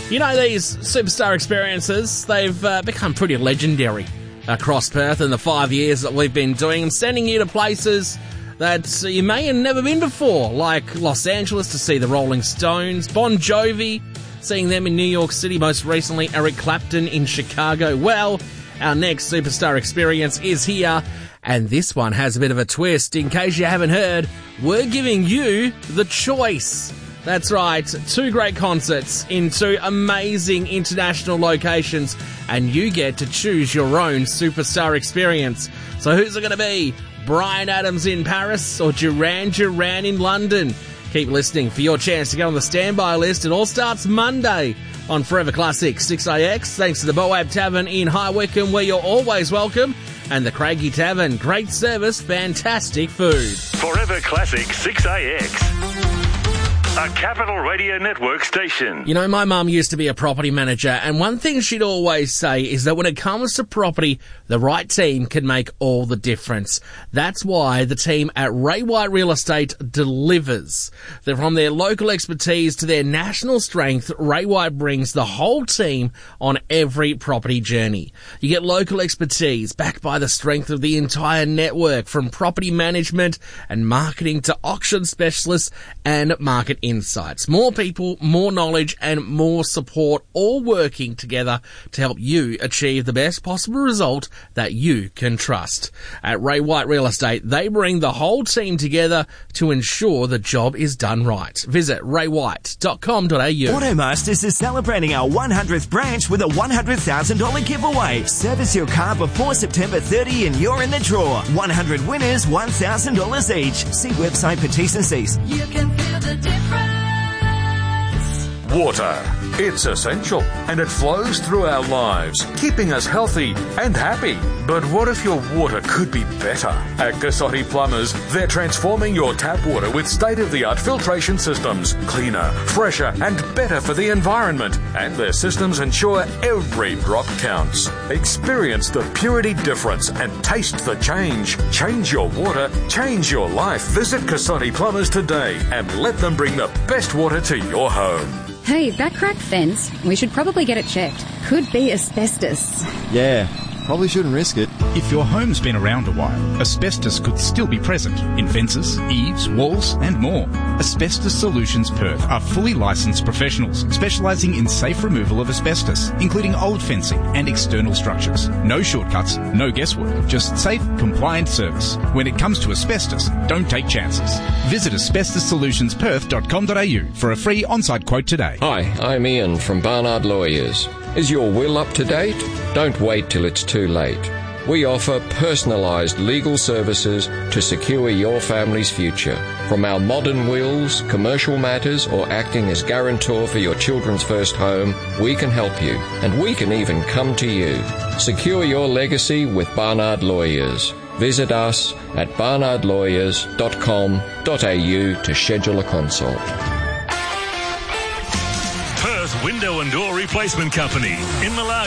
You know, these superstar experiences, they've become pretty legendary across Perth in the 5 years that we've been doing them, sending you to places that you may have never been before, like Los Angeles to see the Rolling Stones, Bon Jovi, seeing them in New York City, most recently Eric Clapton in Chicago. Well, our next superstar experience is here, and this one has a bit of a twist. In case you haven't heard, we're giving you the choice. That's right, 2 great concerts in 2 amazing international locations, and you get to choose your own superstar experience. So who's it going to be? Bryan Adams in Paris or Duran Duran in London? Keep listening for your chance to get on the standby list. It all starts Monday on Forever Classic 6AX, thanks to the Boab Tavern in High Wycombe, where you're always welcome, and the Craigie Tavern. Great service, fantastic food. Forever Classic 6AX. A Capital Radio Network station. You know, my mum used to be a property manager, and one thing she'd always say is that when it comes to property, the right team can make all the difference. That's why the team at Ray White Real Estate delivers. They're from their local expertise to their national strength. Ray White brings the whole team on every property journey. You get local expertise backed by the strength of the entire network, from property management and marketing to auction specialists and market insights. More people, more knowledge, and more support, all working together to help you achieve the best possible result that you can trust. At Ray White Real Estate, they bring the whole team together to ensure the job is done right. Visit raywhite.com.au. Automasters is celebrating our 100th branch with a $100,000 giveaway. Service your car before September 30 and you're in the draw. 100 winners, $1,000 each. See website for T's and C's. You can feel the difference. Water. It's essential, and it flows through our lives, keeping us healthy and happy. But what if your water could be better? At Cassotti Plumbers, they're transforming your tap water with state-of-the-art filtration systems, cleaner, fresher, and better for the environment. And their systems ensure every drop counts. Experience the purity difference and taste the change. Change your water, change your life. Visit Cassotti Plumbers today and let them bring the best water to your home. Hey, that cracked fence, we should probably get it checked. Could be asbestos. Yeah, probably shouldn't risk it. If your home's been around a while, asbestos could still be present in fences, eaves, walls and more. Asbestos Solutions Perth are fully licensed professionals specialising in safe removal of asbestos, including old fencing and external structures. No shortcuts, no guesswork, just safe, compliant service. When it comes to asbestos, don't take chances. Visit asbestossolutionsperth.com.au for a free on-site quote today. Hi, I'm Ian from Barnard Lawyers. Is your will up to date? Don't wait till it's too late. We offer personalised legal services to secure your family's future. From our modern wills, commercial matters, or acting as guarantor for your children's first home, we can help you, and we can even come to you. Secure your legacy with Barnard Lawyers. Visit us at barnardlawyers.com.au to schedule a consult. Perth Window and Door Replacement Company in Malaga.